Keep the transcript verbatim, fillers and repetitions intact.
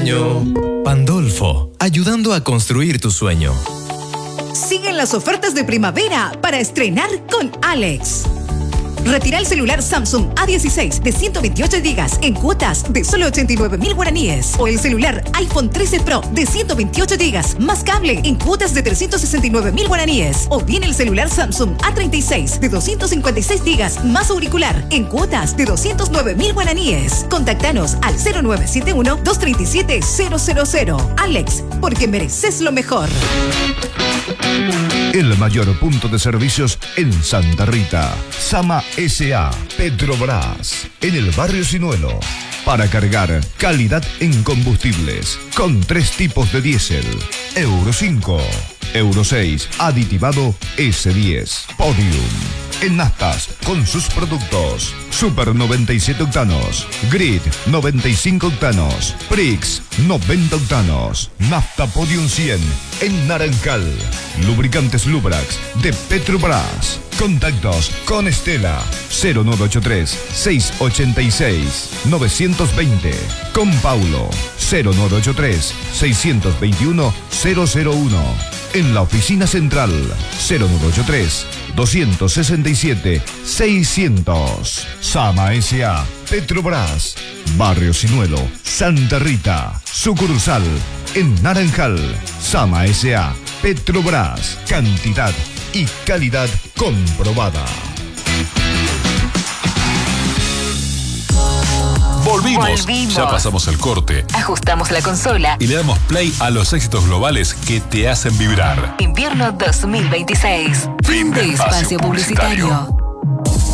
sueño. Pandolfo, ayudando a construir tu sueño. Siguen las ofertas de primavera para estrenar con Alex. Retira el celular Samsung A dieciséis de ciento veintiocho gigas en cuotas de solo ochenta y nueve mil guaraníes. O el celular iPhone trece Pro de ciento veintiocho gigas más cable en cuotas de trescientos sesenta y nueve mil guaraníes. O bien el celular Samsung A treinta y seis de doscientos cincuenta y seis gigas más auricular en cuotas de doscientos nueve mil guaraníes. Contactanos al cero nueve siete uno, dos tres siete, cero cero cero. Alex, porque mereces lo mejor. El mayor punto de servicios en Santa Rita. Sama S A Petrobras, en el barrio Sinuelo. Para cargar, calidad en combustibles, con tres tipos de diésel. Euro cinco, Euro seis, aditivado S diez, Podium. En naftas, con sus productos. Super noventa y siete octanos, Grid noventa y cinco octanos, Prix noventa octanos, Nafta Podium cien en Naranjal. Lubricantes Lubrax de Petrobras. Contactos con Estela cero nueve ocho tres, seis ocho seis, nueve dos cero. Con Paulo cero nueve ocho tres, seis dos uno, cero cero uno. En la oficina central cero nueve ocho tres, dos seis siete, seiscientos. Sama S A Petrobras, Barrio Sinuelo, Santa Rita. Sucursal en Naranjal. Sama S A Petrobras, cantidad y calidad comprobada. Volvimos. Volvimos. Ya pasamos el corte. Ajustamos la consola. Y le damos play a los éxitos globales que te hacen vibrar. Invierno dos mil veintiséis. Fin de espacio publicitario.